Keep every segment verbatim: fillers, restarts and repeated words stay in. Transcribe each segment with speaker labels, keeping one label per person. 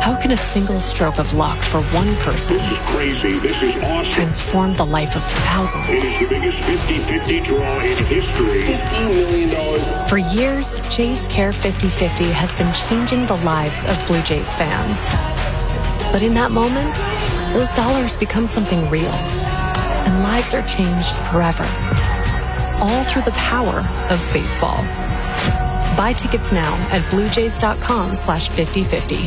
Speaker 1: How can a single stroke of luck for one person
Speaker 2: This is crazy. This is awesome.
Speaker 1: transform the life of thousands?
Speaker 2: It is the biggest fifty-fifty draw in history. fifteen million dollars.
Speaker 1: For years, Jays Care fifty fifty has been changing the lives of Blue Jays fans. But in that moment, those dollars become something real, and lives are changed forever. All through the power of baseball. Buy tickets now at bluejays.com slash 5050.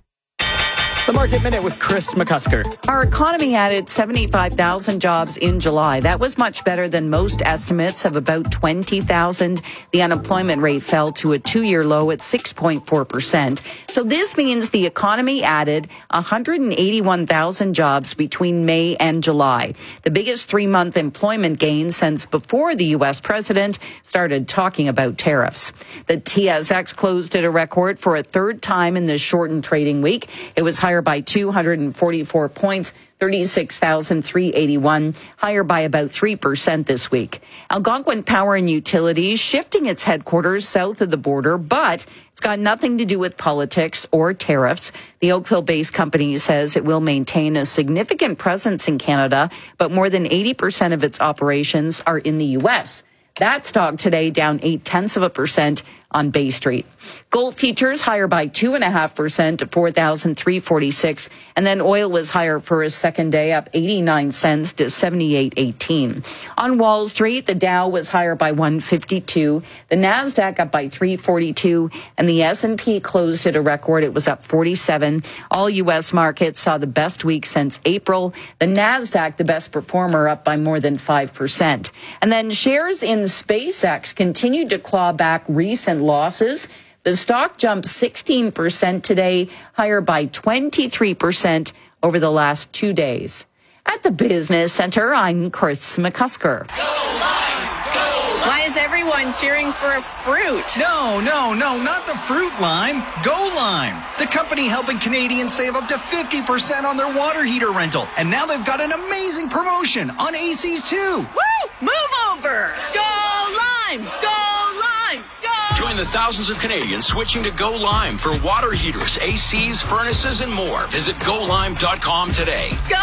Speaker 3: The Market Minute with Chris McCusker.
Speaker 4: Our economy added seventy-five thousand jobs in July. That was much better than most estimates of about twenty thousand. The unemployment rate fell to a two-year low at six point four percent. So this means the economy added one hundred eighty-one thousand jobs between May and July. The biggest three-month employment gain since before the U S president started talking about tariffs. The T S X closed at a record for a third time in this shortened trading week. It was higher by two hundred forty-four points, thirty-six thousand three hundred eighty-one, higher by about three percent this week. Algonquin Power and Utilities shifting its headquarters south of the border, but it's got nothing to do with politics or tariffs. The Oakville-based company says it will maintain a significant presence in Canada, but more than eighty percent of its operations are in the U S. That stock today down eight-tenths of a percent on Bay Street. Gold futures higher by two point five percent to four thousand three hundred forty-six, and then oil was higher for a second day, up eighty-nine cents to seventy-eight eighteen. On Wall Street, the Dow was higher by one fifty-two, the Nasdaq up by three forty-two, and the S and P closed at a record. It was up forty-seven. All U S markets saw the best week since April. The Nasdaq, the best performer, up by more than five percent. And then shares in SpaceX continued to claw back recent losses. The stock jumped sixteen percent today, higher by twenty-three percent over the last two days. At the Business Center, I'm Chris McCusker.
Speaker 5: Go Lime! Go Lime! Why is everyone cheering for a fruit?
Speaker 6: No, no, no, not the fruit lime. Go Lime, the company helping Canadians save up to fifty percent on their water heater rental. And now they've got an amazing promotion on A Cs too.
Speaker 5: Woo! Move over! Go Lime! Go Lime! Go!
Speaker 7: Join the thousands of Canadians switching to Go Lime for water heaters, A Cs, furnaces, and more. Visit go lime dot com today.
Speaker 5: Go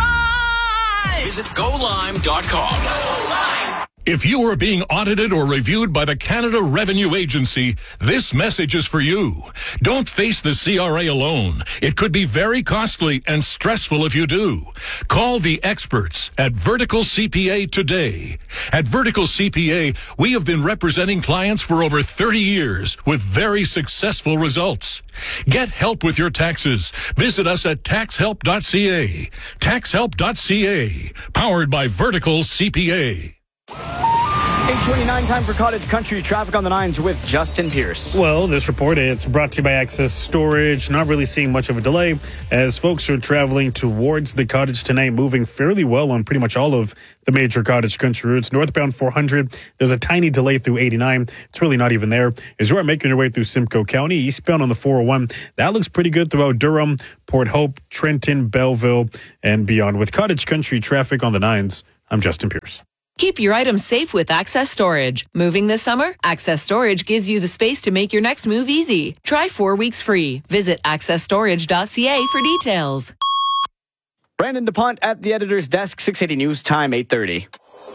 Speaker 5: Lime!
Speaker 7: Visit go lime dot com.
Speaker 5: Go Lime!
Speaker 8: If you are being audited or reviewed by the Canada Revenue Agency, this message is for you. Don't face the C R A alone. It could be very costly and stressful if you do. Call the experts at Vertical C P A today. At Vertical C P A, we have been representing clients for over thirty years with very successful results. Get help with your taxes. Visit us at tax help dot c a. tax help dot c a. Powered by Vertical C P A.
Speaker 3: eight twenty-nine, time for Cottage Country traffic on the nines with Justin Pierce.
Speaker 9: Well, this report, it's brought to you by Access Storage. Not really seeing much of a delay as folks are traveling towards the Cottage tonight, moving fairly well on pretty much all of the major Cottage Country routes. Northbound four hundred, there's a tiny delay through eighty-nine. It's really not even there. As you are making your way through Simcoe County, eastbound on the four oh one, that looks pretty good throughout Durham, Port Hope, Trenton, Belleville, and beyond. With Cottage Country traffic on the nines, I'm Justin Pierce.
Speaker 10: Keep your items safe with Access Storage. Moving this summer? Access Storage gives you the space to make your next move easy. Try four weeks free. Visit access storage dot c a for details.
Speaker 3: Brandon DuPont at the editor's desk, six eighty News Time, eight thirty.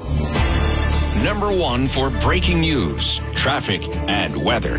Speaker 7: Number one for breaking news, traffic, and weather.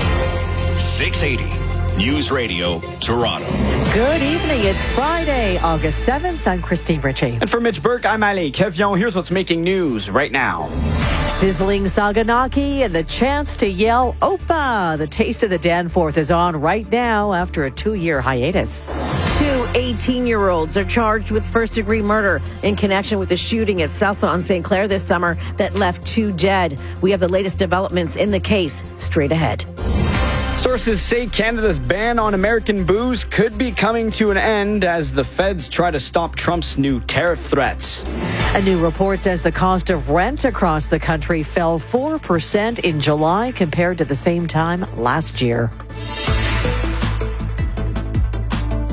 Speaker 7: six eighty News Radio, Toronto.
Speaker 11: Good evening. It's Friday, August seventh. I'm Christine Ritchie.
Speaker 3: And for Mitch Burke, I'm Ali Kevion. Here's what's making news right now.
Speaker 11: Sizzling Saganaki and the chance to yell Opa. The taste of the Danforth is on right now after a two-year hiatus.
Speaker 12: Two eighteen-year-olds are charged with first-degree murder in connection with the shooting at Salsa on Saint Clair this summer that left two dead. We have the latest developments in the case straight ahead.
Speaker 3: Sources say Canada's ban on American booze could be coming to an end as the feds try to stop Trump's new tariff threats.
Speaker 11: A new report says the cost of rent across the country fell four percent in July compared to the same time last year.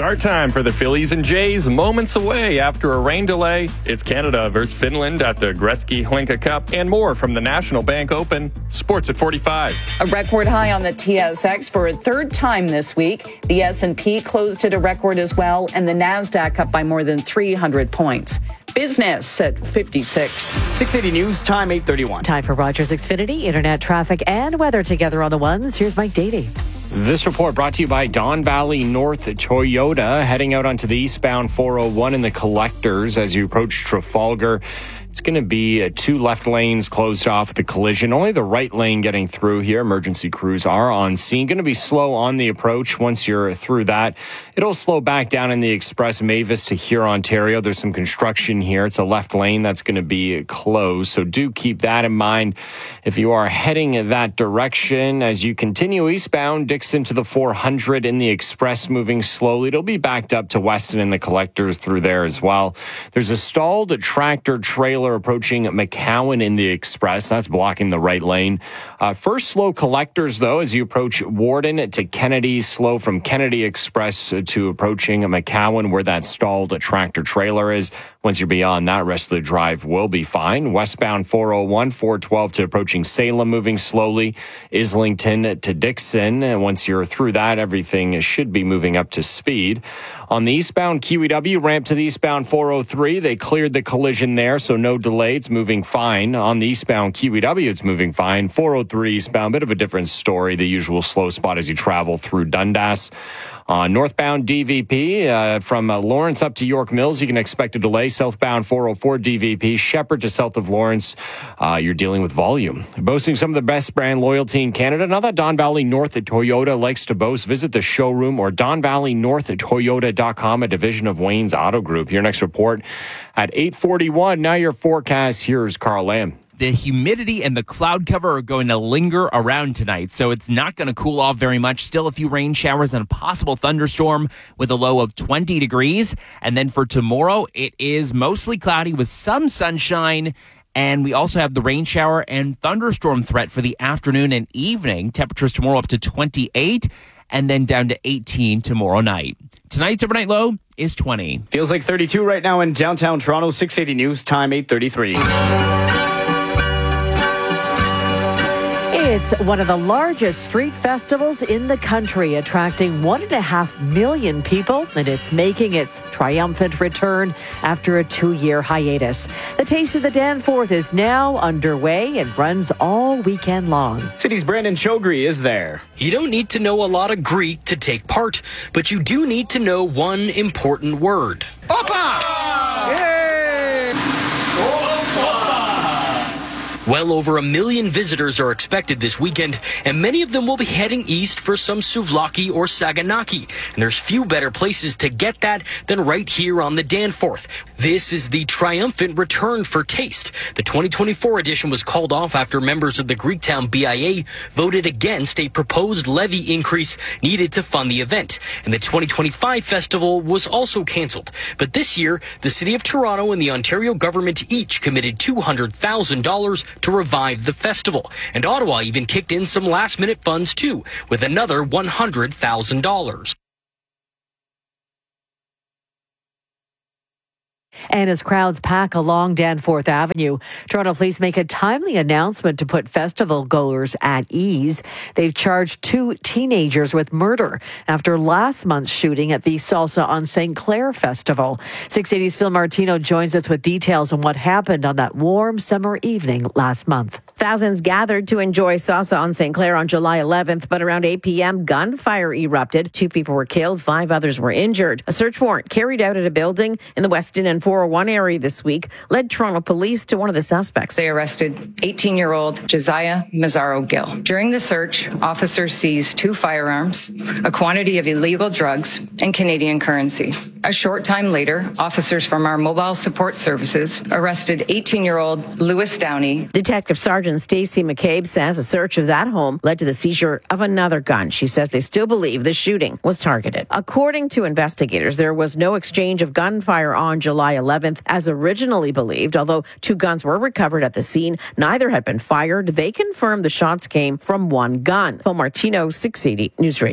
Speaker 13: Start time for the Phillies and Jays moments away after a rain delay. It's Canada versus Finland at the Gretzky Hlinka Cup and more from the National Bank Open. Sports at forty-five.
Speaker 4: A record high on the T S X for a third time this week. The S and P closed at a record as well, and the NASDAQ up by more than three hundred points. Business at fifty-six.
Speaker 3: six eighty News Time, eight thirty-one.
Speaker 11: Time for Rogers Xfinity, internet traffic and weather together on the ones. Here's Mike Davey.
Speaker 14: This report brought to you by Don Valley North Toyota, heading out onto the eastbound four oh one in the collectors as you approach Trafalgar. It's going to be uh, two left lanes closed off at the collision. Only the right lane getting through here. Emergency crews are on scene. Going to be slow on the approach once you're through that. It'll slow back down in the Express Mavis to here, Ontario. There's some construction here. It's a left lane that's going to be closed. So do keep that in mind if you are heading that direction. As you continue eastbound, Dixon to the four hundred in the Express moving slowly. It'll be backed up to Weston and the collectors through there as well. There's a stalled tractor trailer approaching McCowan in the Express. That's blocking the right lane. Uh, first slow collectors, though, as you approach Warden to Kennedy. Slow from Kennedy Express to approaching McCowan, where that stalled tractor trailer is. Once you're beyond that, rest of the drive will be fine. Westbound four oh one, four twelve to approaching Salem, moving slowly. Islington to Dixon. And once you're through that, everything should be moving up to speed. On the eastbound Q E W, ramp to the eastbound four oh three, they cleared the collision there, so no delay. It's moving fine. On the eastbound Q E W, it's moving fine. four oh three eastbound, bit of a different story. The usual slow spot as you travel through Dundas. Uh, northbound D V P uh, from uh, Lawrence up to York Mills, you can expect a delay. Southbound four oh four D V P, Shepherd to south of Lawrence, uh, you're dealing with volume. Boasting some of the best brand loyalty in Canada. Now that Don Valley North Toyota likes to boast, visit the showroom or don valley north toyota dot com, a division of Wayne's Auto Group. Your next report at eight forty-one. Now your forecast. Here's Carl Lamb.
Speaker 15: The humidity and the cloud cover are going to linger around tonight, so it's not going to cool off very much. Still a few rain showers and a possible thunderstorm with a low of twenty degrees. And then for tomorrow, it is mostly cloudy with some sunshine. And we also have the rain shower and thunderstorm threat for the afternoon and evening. Temperatures tomorrow up to twenty-eight and then down to eighteen tomorrow night. Tonight's overnight low is twenty.
Speaker 3: Feels like thirty-two right now in downtown Toronto. six eighty News Time, eight thirty-three.
Speaker 11: It's one of the largest street festivals in the country, attracting one and a half million people, and it's making its triumphant return after a two-year hiatus. The Taste of the Danforth is now underway and runs all weekend long.
Speaker 3: City's Brandon Chogri is there.
Speaker 16: You don't need to know a lot of Greek to take part, but you do need to know one important word. Opa! Yay! Well over a million visitors are expected this weekend, and many of them will be heading east for some souvlaki or saganaki. And there's few better places to get that than right here on the Danforth. This is the triumphant return for Taste. The twenty twenty-four edition was called off after members of the Greektown B I A voted against a proposed levy increase needed to fund the event. And the twenty twenty-five festival was also canceled. But this year, the City of Toronto and the Ontario government each committed two hundred thousand dollars to revive the festival. And Ottawa even kicked in some last-minute funds, too, with another one hundred thousand dollars.
Speaker 11: And as crowds pack along Danforth Avenue, Toronto police make a timely announcement to put festival goers at ease. They've charged two teenagers with murder after last month's shooting at the Salsa on Saint Clair Festival. six eighty's Phil Martino joins us with details on what happened on that warm summer evening last month.
Speaker 12: Thousands gathered to enjoy Salsa on Saint Clair on July eleventh, but around eight p.m., gunfire erupted. Two people were killed, five others were injured. A search warrant carried out at a building in the Weston and four oh one area this week led Toronto police to one of the suspects.
Speaker 17: They arrested eighteen-year-old Josiah Mazzaro Gill. During the search, officers seized two firearms, a quantity of illegal drugs, and Canadian currency. A short time later, officers from our mobile support services arrested eighteen-year-old Lewis Downey.
Speaker 12: Detective Sergeant Stacey McCabe says a search of that home led to the seizure of another gun. She says they still believe the shooting was targeted. According to investigators, there was no exchange of gunfire on July eleventh as originally believed. Although two guns were recovered at the scene, neither had been fired. They confirmed the shots came from one gun. Phil Martino, six eighty News Radio.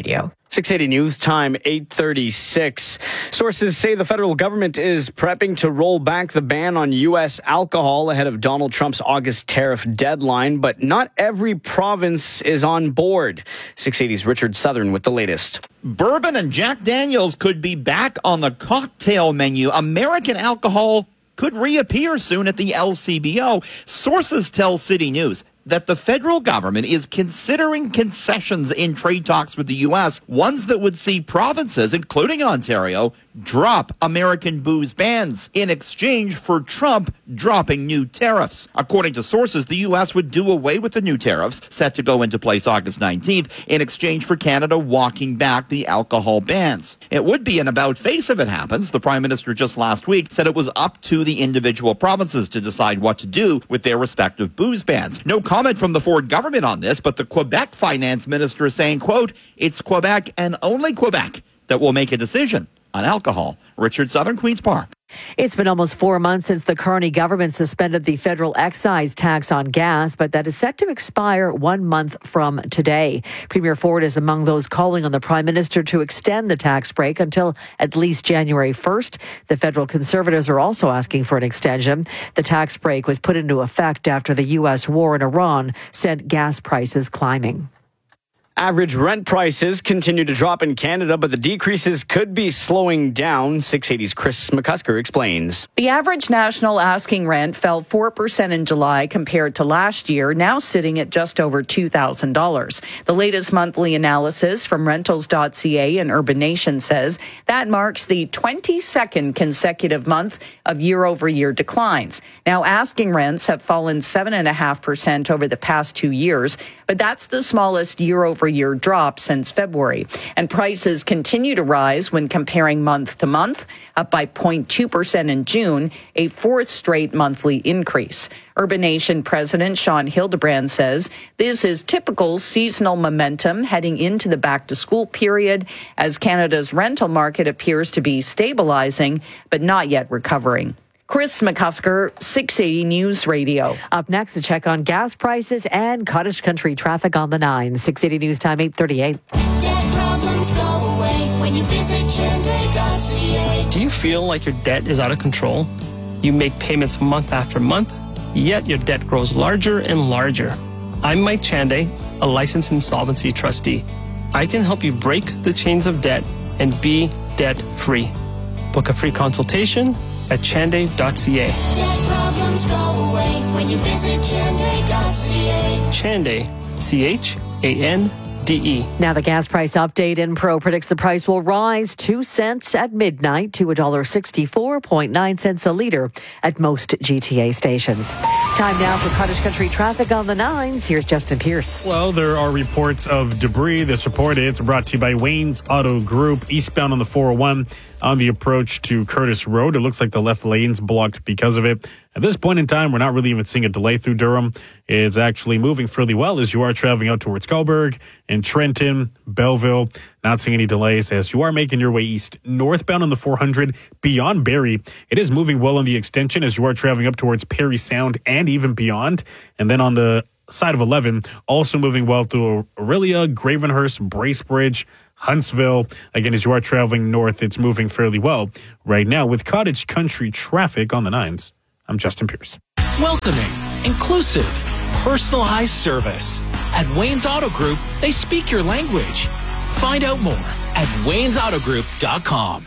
Speaker 3: six eighty News Time, eight thirty-six. Sources say the federal government is prepping to roll back the ban on U S alcohol ahead of Donald Trump's August tariff deadline, but not every province is on board. six eighty's Richard Southern with the latest.
Speaker 18: Bourbon and Jack Daniels could be back on the cocktail menu. American alcohol could reappear soon at the L C B O. Sources tell City News that the federal government is considering concessions in trade talks with the U S, ones that would see provinces, including Ontario, drop American booze bans in exchange for Trump dropping new tariffs. According to sources, the U S would do away with the new tariffs set to go into place August nineteenth in exchange for Canada walking back the alcohol bans. It would be an about-face if it happens. The Prime Minister just last week said it was up to the individual provinces to decide what to do with their respective booze bans. No comment from the Ford government on this, but the Quebec finance minister is saying, quote, it's Quebec and only Quebec that will make a decision on alcohol. Richard Southern, Queen's Park.
Speaker 11: It's been almost four months since the Carney government suspended the federal excise tax on gas, but that is set to expire one month from today. Premier Ford is among those calling on the Prime Minister to extend the tax break until at least January first. The federal Conservatives are also asking for an extension. The tax break was put into effect after the U S war in Iran sent gas prices climbing.
Speaker 3: Average rent prices continue to drop in Canada, but the decreases could be slowing down. six eighty's Chris McCusker explains.
Speaker 4: The average national asking rent fell four percent in July compared to last year, now sitting at just over two thousand dollars. The latest monthly analysis from rentals dot c a and Urban Nation says that marks the twenty-second consecutive month of year-over-year declines. Now, asking rents have fallen seven point five percent over the past two years, but that's the smallest year-over-year year drop since February. And prices continue to rise when comparing month to month, up by zero point two percent in June, a fourth straight monthly increase. Urban Nation President Sean Hildebrand says this is typical seasonal momentum heading into the back-to-school period as Canada's rental market appears to be stabilizing but not yet recovering. Chris McCusker, six eighty News Radio.
Speaker 11: Up next, a check on gas prices and cottage country traffic on the nine. six eighty News Time, eight thirty-eight.
Speaker 19: Debt problems go away when you visit Chande dot c a.
Speaker 20: Do you feel like your debt is out of control? You make payments month after month, yet your debt grows larger and larger. I'm Mike Chande, a licensed insolvency trustee. I can help you break the chains of debt and be debt-free. Book a free consultation at Chande dot c a.
Speaker 19: Debt problems go away when you visit Chande dot c a.
Speaker 20: Chande, C H A N D E.
Speaker 11: Now the gas price update. Inpro predicts the price will rise two cents at midnight to one dollar sixty-four point nine cents a litre at most G T A stations. Time now for cottage country traffic on the nines. Here's Justin Pierce.
Speaker 9: Well, there are reports of debris. This report is brought to you by Wayne's Auto Group, eastbound on the four oh one. On the approach to Curtis Road, it looks like the left lane's blocked because of it. At this point in time, we're not really even seeing a delay through Durham. It's actually moving fairly well as you are traveling out towards Skullberg and Trenton, Belleville. Not seeing any delays as you are making your way east. Northbound on the four hundred beyond Barrie, it is moving well on the extension as you are traveling up towards Perry Sound and even beyond. And then on the side of eleven, also moving well through Aurelia, Gravenhurst, Bracebridge, Huntsville. Again, as you are traveling north, it's moving fairly well right now with cottage country traffic on the nines. I'm Justin Pierce.
Speaker 21: Welcoming, inclusive, personalized service. At Wayne's Auto Group, they speak your language. Find out more at waynes auto group dot com.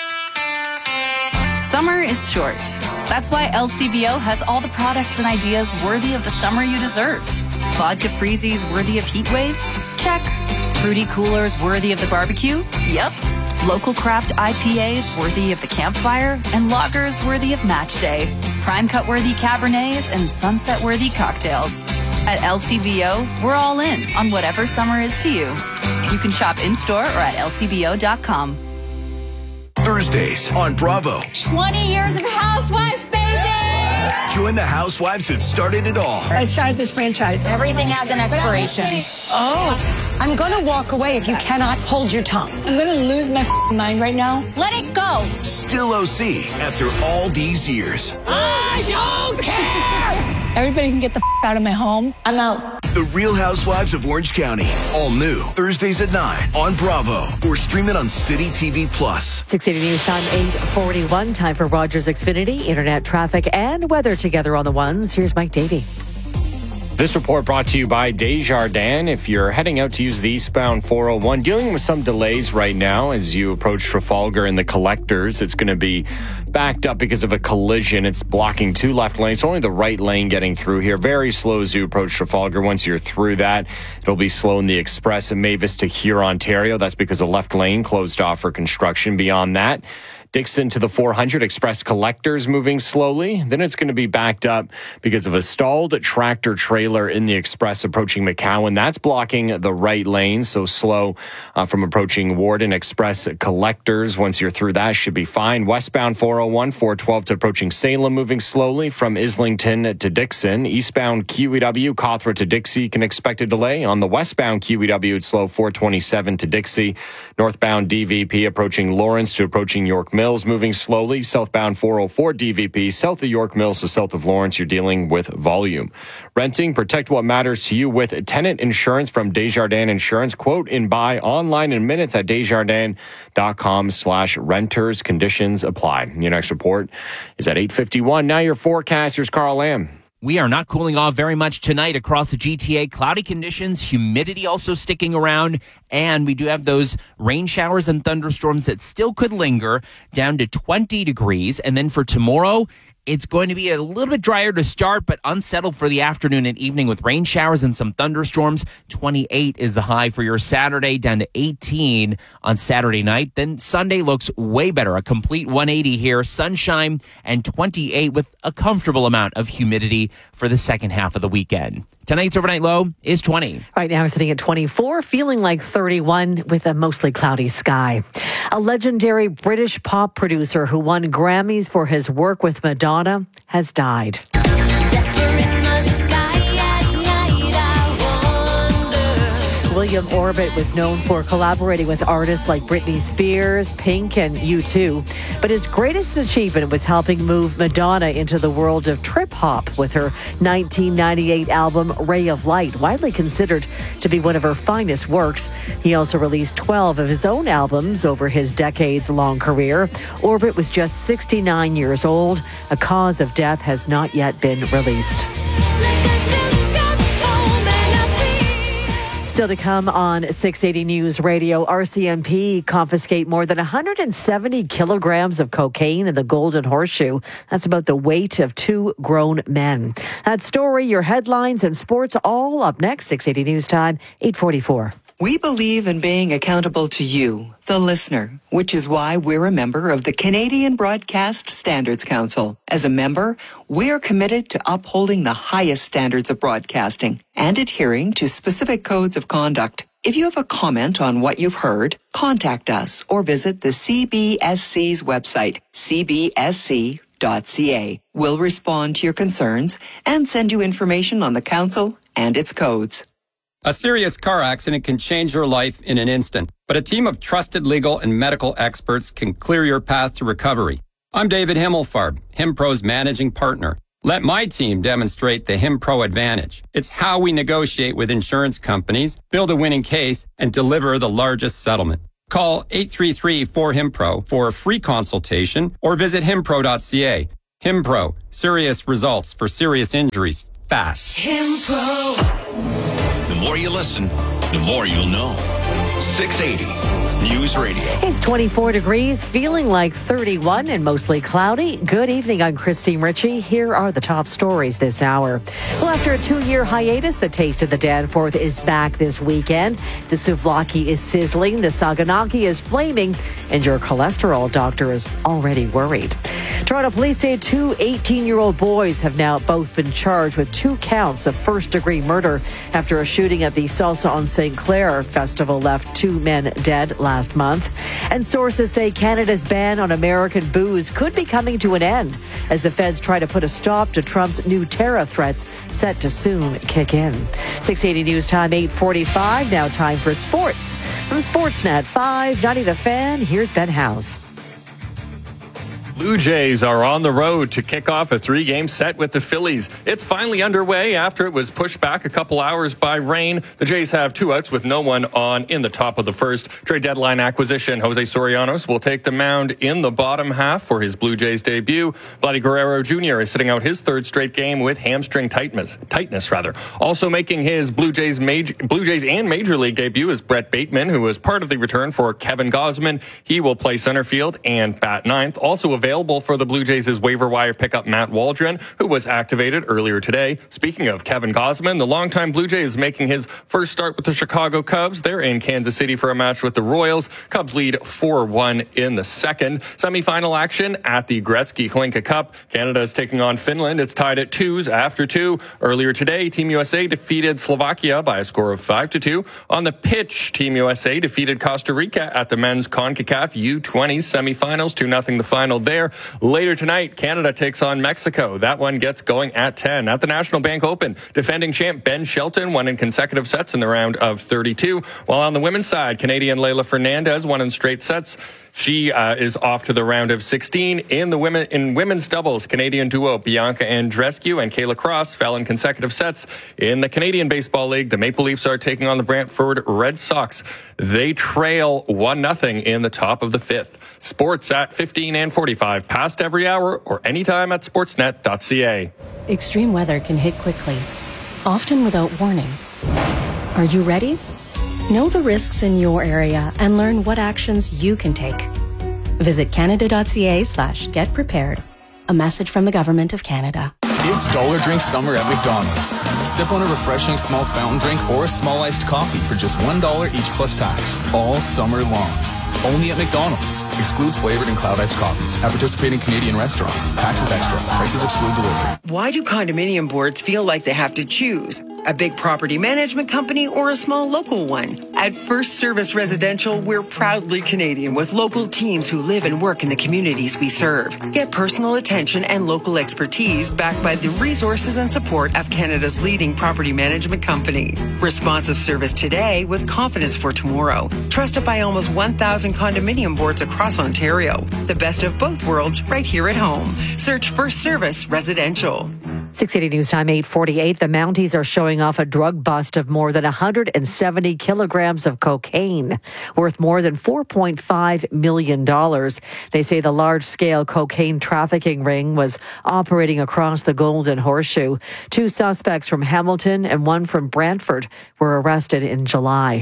Speaker 22: Summer is short. That's why L C B O has all the products and ideas worthy of the summer you deserve. Vodka freezies worthy of heat waves? Check. Fruity coolers worthy of the barbecue? Yep. Local craft I P As worthy of the campfire? And lagers worthy of match day. Prime cut worthy Cabernets and sunset worthy cocktails. At L C B O, we're all in on whatever summer is to you. You can shop in-store or at L C B O dot com.
Speaker 23: Thursdays on Bravo.
Speaker 24: twenty years of Housewives, baby!
Speaker 23: Join the housewives that started it all.
Speaker 24: I started this franchise. Everything has an expiration. Oh. I'm going to walk away if you cannot hold your tongue. I'm going to lose my mind right now. Let it go.
Speaker 23: Still O C after all these years.
Speaker 24: I don't care! Everybody can get the out of my home. I'm out.
Speaker 23: The Real Housewives of Orange County. All new Thursdays at nine on Bravo or stream it on City T V Plus.
Speaker 11: six eighty News Time, eight forty-one. Time for Rogers Xfinity, internet traffic and weather together on the ones. Here's Mike Davey.
Speaker 14: This report brought to you by Desjardins. If you're heading out to use the eastbound four oh one, dealing with some delays right now as you approach Trafalgar and the collectors. It's going to be backed up because of a collision. It's blocking two left lanes. Only the right lane getting through here. Very slow as you approach Trafalgar. Once you're through that, it'll be slow in the express at Mavis to Huron, Ontario. That's because the left lane closed off for construction. Beyond that, Dixon to the four hundred express collectors moving slowly. Then it's going to be backed up because of a stalled tractor trailer in the express approaching McCowan. That's blocking the right lane, so slow uh, from approaching Warden express collectors. Once you're through that, should be fine. Westbound four oh one, four twelve to approaching Salem moving slowly from Islington to Dixon. Eastbound Q E W, Cawthra to Dixie can expect a delay. On the westbound Q E W, it's slow four twenty-seven to Dixie. Northbound D V P approaching Lawrence to approaching York Mills moving slowly. Southbound four oh four D V P, south of York Mills to south of Lawrence, you're dealing with volume. Renting, protect what matters to you with tenant insurance from Desjardins Insurance. Quote and buy online in minutes at desjardins.com slash renters. Conditions apply. Your next report is at eight fifty-one. Now your forecast. Here's Carl Lamb.
Speaker 15: We are not cooling off very much tonight across the G T A. Cloudy conditions, humidity also sticking around, and we do have those rain showers and thunderstorms that still could linger down to twenty degrees. And then for tomorrow, it's going to be a little bit drier to start, but unsettled for the afternoon and evening with rain showers and some thunderstorms. twenty-eight is the high for your Saturday, down to eighteen on Saturday night. Then Sunday looks way better. A complete one eighty here. Sunshine and twenty-eight with a comfortable amount of humidity for the second half of the weekend. Tonight's overnight low is twenty.
Speaker 11: Right now, we're sitting at twenty-four, feeling like thirty-one with a mostly cloudy sky. A legendary British pop producer who won Grammys for his work with Madonna has died. William Orbit was known for collaborating with artists like Britney Spears, Pink, and U two. But his greatest achievement was helping move Madonna into the world of trip-hop with her nineteen ninety-eight album, Ray of Light, widely considered to be one of her finest works. He also released twelve of his own albums over his decades-long career. Orbit was just sixty-nine years old. A cause of death has not yet been released. Still to come on six eighty News Radio, R C M P confiscate more than one hundred seventy kilograms of cocaine in the Golden Horseshoe. That's about the weight of two grown men. That story, your headlines and sports, all up next. six eighty News Time, eight forty-four.
Speaker 1: We believe in being accountable to you, the listener, which is why we're a member of the Canadian Broadcast Standards Council. As a member, we're committed to upholding the highest standards of broadcasting and adhering to specific codes of conduct. If you have a comment on what you've heard, contact us or visit the C B S C's website, c b s c dot c a. We'll respond to your concerns and send you information on the council and its codes.
Speaker 2: A serious car accident can change your life in an instant, but a team of trusted legal and medical experts can clear your path to recovery. I'm David Himmelfarb, HimPro's managing partner. Let my team demonstrate the HimPro advantage. It's how we negotiate with insurance companies, build a winning case, and deliver the largest settlement. Call eight three three, four, HIMPRO for a free consultation or visit himpro dot c a. HimPro, serious results for serious injuries, fast.
Speaker 7: HimPro. The more you listen, the more you'll know. six eighty News Radio.
Speaker 11: It's twenty-four degrees, feeling like thirty-one and mostly cloudy. Good evening, I'm Christine Ritchie. Here are the top stories this hour. Well, after a two-year hiatus, the Taste of the Danforth is back this weekend. The souvlaki is sizzling, the saganaki is flaming, and your cholesterol doctor is already worried. Toronto police say two eighteen-year-old boys have now both been charged with two counts of first-degree murder after a shooting at the Salsa on Saint Clair festival left two men dead last month. And sources say Canada's ban on American booze could be coming to an end as the feds try to put a stop to Trump's new tariff threats set to soon kick in. six eighty News Time, eight forty-five. Now time for sports. From Sportsnet five ninety The Fan, here's Ben House.
Speaker 13: Blue Jays are on the road to kick off a three-game set with the Phillies. It's finally underway after it was pushed back a couple hours by rain. The Jays have two outs with no one on in the top of the first. Trade deadline acquisition, Jose Sorianos will take the mound in the bottom half for his Blue Jays debut. Vladdy Guerrero Junior is sitting out his third straight game with hamstring tightness. tightness rather. Also making his Blue Jays, major, Blue Jays and Major League debut is Brett Bateman, who was part of the return for Kevin Gausman. He will play center field and bat ninth. Also available for the Blue Jays is waiver wire pickup Matt Waldron, who was activated earlier today. Speaking of Kevin Gausman, the longtime Blue Jay is making his first start with the Chicago Cubs. They're in Kansas City for a match with the Royals. Cubs lead four one in the second. Semifinal action at the Gretzky Hlinka Cup. Canada is taking on Finland. It's tied at twos after two. Earlier today, Team U S A defeated Slovakia by a score of five to two. On the pitch, Team U S A defeated Costa Rica at the men's CONCACAF U twenty semifinals. two nothing the final there. Later tonight, Canada takes on Mexico. That one gets going at ten. At the National Bank Open, defending champ Ben Shelton won in consecutive sets in the round of thirty-two. While on the women's side, Canadian Leylah Fernandez won in straight sets. She uh, is off to the round of sixteen. In the women in women's doubles, Canadian duo Bianca Andreescu and Kayla Cross fell in consecutive sets. In the Canadian Baseball League, the Maple Leafs are taking on the Brantford Red Sox. They trail one nothing in the top of the fifth. Sports at fifteen and forty-five, past every hour or anytime at sportsnet dot c a.
Speaker 5: Extreme weather can hit quickly, often without warning. Are you ready? Know the risks in your area and learn what actions you can take. Visit canada.ca slash get prepared. A message from the Government of Canada.
Speaker 6: It's Dollar Drink Summer at McDonald's. Sip on a refreshing small fountain drink or a small iced coffee for just one dollar each plus tax, all summer long. Only at McDonald's. Excludes flavored and cloud iced coffees. At participating Canadian restaurants. Taxes extra. Prices exclude delivery.
Speaker 8: Why do condominium boards feel like they have to choose? A big property management company or a small local one? At First Service Residential, we're proudly Canadian with local teams who live and work in the communities we serve. Get personal attention and local expertise backed by the resources and support of Canada's leading property management company. Responsive service today with confidence for tomorrow. Trusted by almost one thousand condominium boards across Ontario. The best of both worlds right here at home. Search First Service Residential.
Speaker 11: six eighty News Time, eight forty-eight. The Mounties are showing off a drug bust of more than one hundred seventy kilograms of cocaine, worth more than four point five million dollars. They say the large-scale cocaine trafficking ring was operating across the Golden Horseshoe. Two suspects from Hamilton and one from Brantford were arrested in July.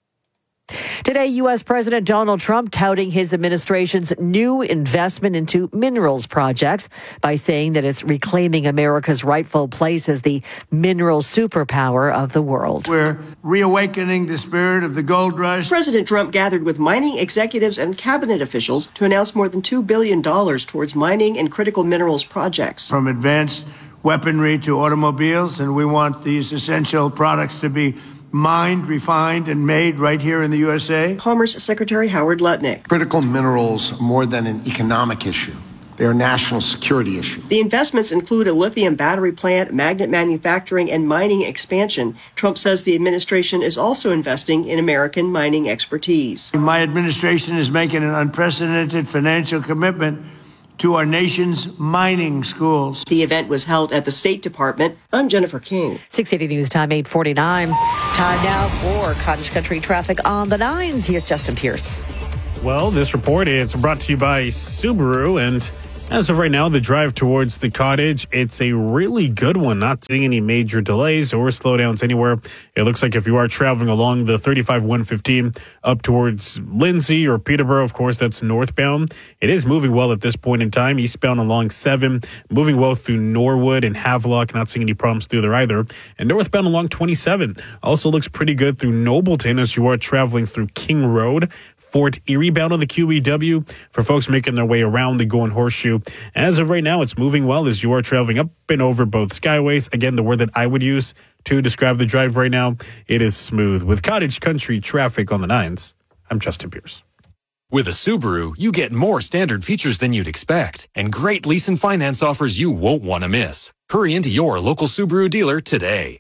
Speaker 11: Today, U S. President Donald Trump touting his administration's new investment into minerals projects by saying that it's reclaiming America's rightful place as the mineral superpower of the world.
Speaker 10: We're reawakening the spirit of the gold rush.
Speaker 25: President Trump gathered with mining executives and cabinet officials to announce more than two billion dollars towards mining and critical minerals projects.
Speaker 10: From advanced weaponry to automobiles, and we want these essential products to be mined, refined, and made right here in the U S A.
Speaker 25: Commerce Secretary Howard Lutnick.
Speaker 26: Critical minerals, more than an economic issue, they're a national security issue.
Speaker 25: The investments include a lithium battery plant, magnet manufacturing, and mining expansion. Trump says the administration is also investing in American mining expertise.
Speaker 10: My administration is making an unprecedented financial commitment to our nation's mining schools.
Speaker 25: The event was held at the State Department. I'm Jennifer King.
Speaker 11: six eighty News Time, eight forty-nine. Time now for Cottage Country traffic on the nines. Here's Justin Pierce.
Speaker 9: Well, this report is brought to you by Subaru, and as of right now, the drive towards the cottage, it's a really good one. Not seeing any major delays or slowdowns anywhere. It looks like if you are traveling along the thirty-five one fifteen up towards Lindsay or Peterborough, of course, that's northbound. It is moving well at this point in time. Eastbound along seven, moving well through Norwood and Havelock. Not seeing any problems through there either. And northbound along twenty-seven also looks pretty good through Nobleton as you are traveling through King Road. Fort Erie bound on the Q E W for folks making their way around the Golden Horseshoe. As of right now, it's moving well as you are traveling up and over both skyways. Again, the word that I would use to describe the drive right now, it is smooth. With Cottage Country traffic on the nines, I'm Justin Pierce.
Speaker 27: With a Subaru, you get more standard features than you'd expect and great lease and finance offers you won't want to miss. Hurry into your local Subaru dealer today.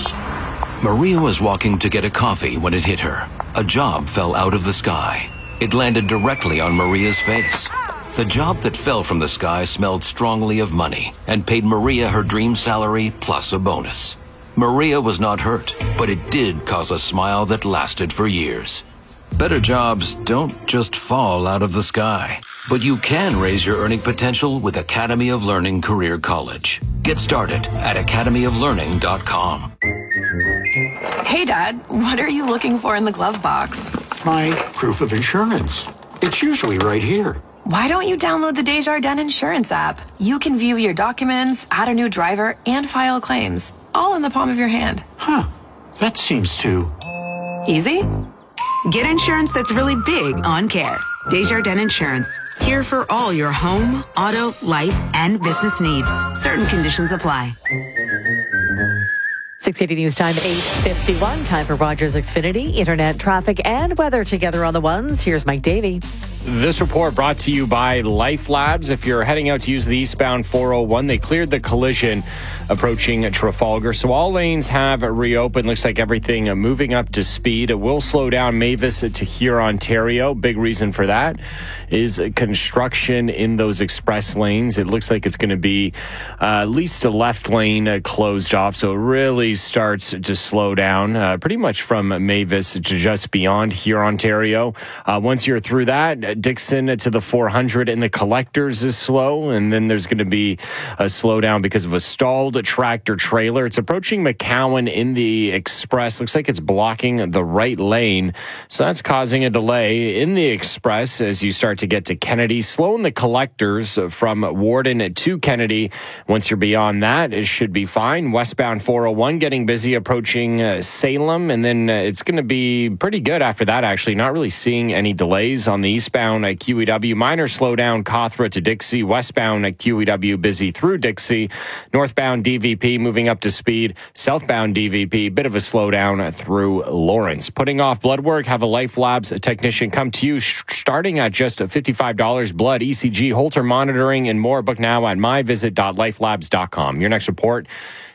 Speaker 28: Maria was walking to get a coffee when it hit her. A job fell out of the sky. It landed directly on Maria's face. The job that fell from the sky smelled strongly of money and paid Maria her dream salary plus a bonus. Maria was not hurt, but it did cause a smile that lasted for years. Better jobs don't just fall out of the sky, but you can raise your earning potential with Academy of Learning Career College. Get started at academy of learning dot com.
Speaker 3: Hey, Dad, what are you looking for in the glove box?
Speaker 4: My proof of insurance. It's usually right here.
Speaker 3: Why don't you download the Desjardins Insurance app? You can view your documents, add a new driver, and file claims, all in the palm of your hand.
Speaker 4: Huh. That seems too...
Speaker 3: easy?
Speaker 12: Get insurance that's really big on care. Desjardins Insurance. Here for all your home, auto, life, and business needs. Certain conditions apply.
Speaker 11: six eighty News Time, eight fifty-one. Time for Rogers Xfinity. Internet, traffic, and weather together on the ones. Here's Mike Davey.
Speaker 14: This report brought to you by Life Labs. If you're heading out to use the eastbound four oh one, they cleared the collision approaching Trafalgar. So all lanes have reopened. Looks like everything moving up to speed. It will slow down Mavis to here, Ontario. Big reason for that is construction in those express lanes. It looks like it's going to be uh, at least a left lane closed off. So it really starts to slow down uh, pretty much from Mavis to just beyond here, Ontario. Uh, once you're through that, Dixon to the four hundred and the collectors is slow, and then there's going to be a slowdown because of a stalled tractor trailer. It's approaching McCowan in the express. Looks like it's blocking the right lane, so that's causing a delay in the express as you start to get to Kennedy. Slow in the collectors from Warden to Kennedy. Once you're beyond that, it should be fine. Westbound four oh one getting busy approaching uh, Salem, and then uh, it's going to be pretty good after that, actually. Not really seeing any delays on the eastbound at Q E W. Minor slowdown Cawthra to Dixie. Westbound at Q E W busy through Dixie. Northbound D V P moving up to speed. Southbound D V P, bit of a slowdown through Lawrence. Putting off blood work, have a Life Labs technician come to you sh- starting at just fifty-five dollars. Blood, E C G, Holter monitoring, and more. Book now at my visit dot life labs dot com. Your next report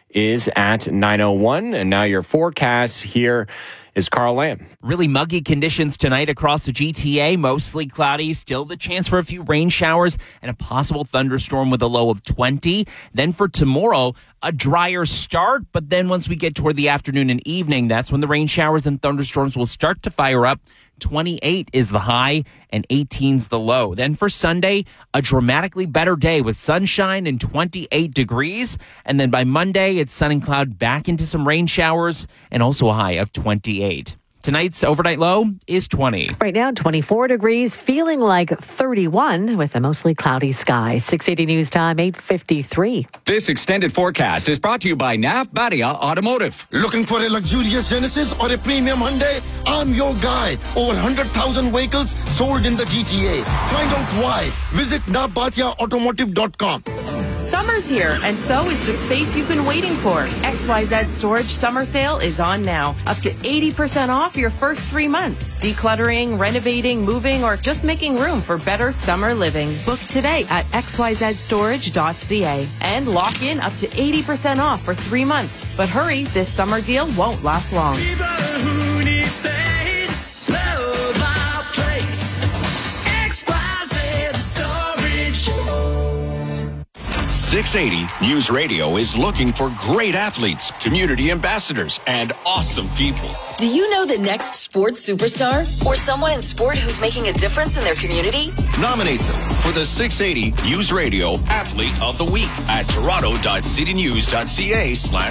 Speaker 14: is at nine oh one, and now your forecast here is Carl Lamb.
Speaker 15: Really muggy conditions tonight across the G T A, mostly cloudy, still the chance for a few rain showers and a possible thunderstorm with a low of twenty. Then for tomorrow, a drier start, but then once we get toward the afternoon and evening, that's when the rain showers and thunderstorms will start to fire up. twenty-eight is the high and eighteen's the low. Then for Sunday, a dramatically better day with sunshine and twenty-eight degrees. And then by Monday, it's sun and cloud back into some rain showers and also a high of twenty-eight. Tonight's overnight low is twenty.
Speaker 11: Right now, twenty-four degrees, feeling like thirty-one with a mostly cloudy sky. six eighty News Time, eight fifty-three.
Speaker 16: This extended forecast is brought to you by Nav Badia Automotive.
Speaker 17: Looking for a luxurious Genesis or a premium Hyundai? I'm your guy. Over one hundred thousand vehicles sold in the G T A. Find out why. Visit nav badia automotive dot com.
Speaker 3: Summer's here, and so is the space you've been waiting for. X Y Z Storage Summer Sale is on now. Up to eighty percent off your first three months. Decluttering, renovating, moving, or just making room for better summer living. Book today at x y z storage dot c a and lock in up to eighty percent off for three months. But hurry, this summer deal won't last long.
Speaker 18: People who need space, love our place. X Y Z Storage.
Speaker 7: six eighty News Radio is looking for great athletes, community ambassadors, and awesome people.
Speaker 19: Do you know the next sports superstar? Or someone in sport who's making a difference in their community?
Speaker 7: Nominate them for the six eighty News Radio Athlete of the Week at toronto dot city news dot c a slash